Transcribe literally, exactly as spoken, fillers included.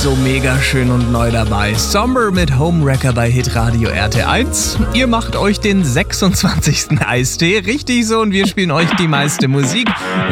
so mega schön und neu dabei. Somber mit Homewrecker bei Hitradio R T eins. Ihr macht euch den sechsundzwanzigsten Eistee, richtig so, und wir spielen euch die meiste Musik.